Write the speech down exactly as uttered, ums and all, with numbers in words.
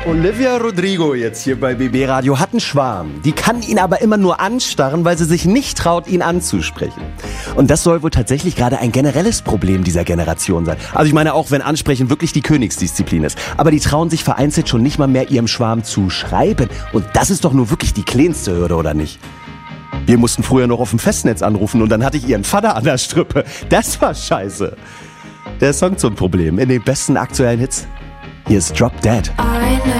Olivia Rodrigo jetzt hier bei B B Radio hat einen Schwarm. Die kann ihn aber immer nur anstarren, weil sie sich nicht traut, ihn anzusprechen. Und das soll wohl tatsächlich gerade ein generelles Problem dieser Generation sein. Also ich meine auch, wenn Ansprechen wirklich die Königsdisziplin ist. Aber die trauen sich vereinzelt schon nicht mal mehr ihrem Schwarm zu schreiben. Und das ist doch nur wirklich die kleinste Hürde, oder nicht? Wir mussten früher noch auf dem Festnetz anrufen und dann hatte ich ihren Vater an der Strippe. Das war scheiße. Der Song zum Problem in den besten aktuellen Hits. Hier ist Drop Dead.